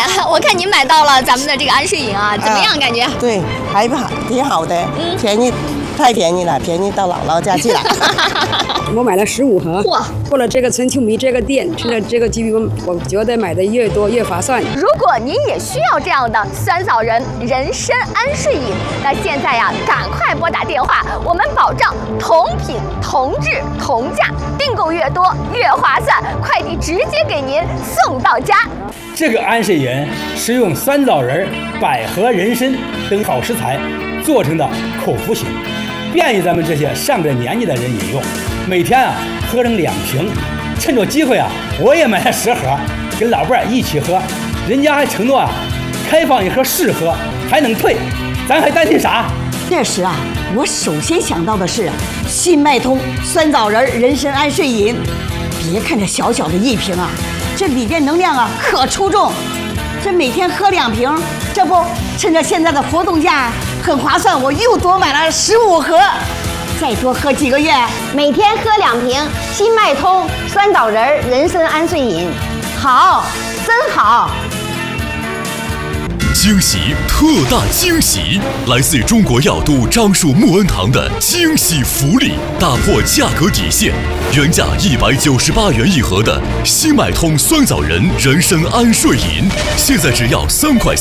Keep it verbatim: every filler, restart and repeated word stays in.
我看您买到了咱们的这个安睡饮啊，怎么样？感觉？ 啊、对，还不好，挺好的，嗯、便宜，太便宜了，便宜到姥姥家去了。 我买了十五盒，哇！过了这个春秋迷这个店，吃了这个鸡尾，我觉得买的越多越划算。 如果您也需要这样的酸枣仁人参安睡饮，那现在呀，赶快拨打电话，我们保障同品同质同价，订购越多越划算，快递直接给您送到家。 这个安睡饮是用酸枣仁、百合、人参等好食材做成的口服型，便于咱们这些上了年纪的人饮用。每天啊喝成两瓶，趁着机会啊，我也买了十盒，跟老伴儿一起喝。人家还承诺啊，开放一盒试喝，还能退，咱还担心啥？ 这时啊，我首先想到的是新脉通酸枣仁人参安睡饮。别看这小小的一瓶啊，这里边能量啊可出众。这每天喝两瓶，这不趁着现在的活动价很划算，我又多买了十五盒。再多喝几个月， 每天喝两瓶新脉通酸枣仁人参安睡饮，好，真好！ 惊喜，特大惊喜！来自中国药都樟树木恩堂的惊喜福利，打破价格底线，原价一百九十八元一盒的新脉通酸枣仁人参安睡饮，现在只要三块